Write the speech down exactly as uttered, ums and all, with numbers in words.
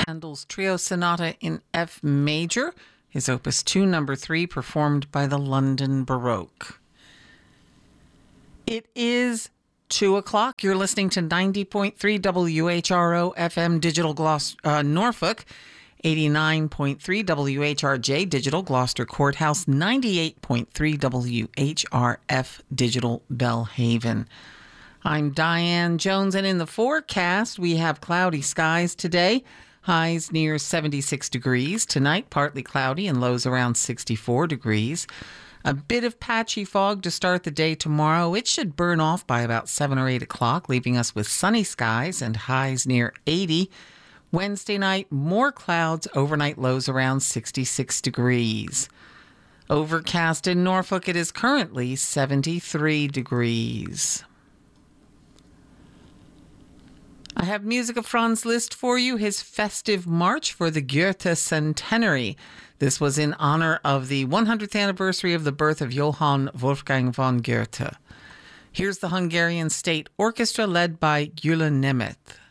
Handel's Trio Sonata in F major, his opus two, number three, performed by the London Baroque. It is two o'clock. You're listening to ninety point three W H R O F M Digital Glos- uh, Norfolk, eighty-nine point three W H R J Digital Gloucester Courthouse, ninety-eight point three W H R F Digital Belhaven. I'm Diane Jones, and in the forecast, we have cloudy skies today. Highs near seventy-six degrees. Tonight, partly cloudy and lows around sixty-four degrees. A bit of patchy fog to start the day tomorrow. It should burn off by about seven or eight o'clock, leaving us with sunny skies and highs near eighty. Wednesday night, more clouds, overnight lows around sixty-six degrees. Overcast in Norfolk, it is currently seventy-three degrees. I have music of Franz Liszt for you, his festive march for the Goethe centenary. This was in honor of the one hundredth anniversary of the birth of Johann Wolfgang von Goethe. Here's the Hungarian State Orchestra led by Gyula Nemeth.